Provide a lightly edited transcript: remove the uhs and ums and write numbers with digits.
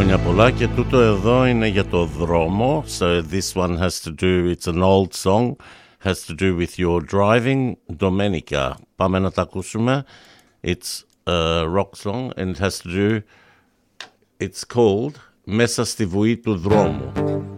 χρόνια πολλά και τούτο εδώ είναι για το δρόμο. So this one has to do, it's an old song, has to do with your driving. Domenica. Πάμε να τα ακούσουμε. It's a rock song and it has to do, it's called Μέσα στη βουή του δρόμου.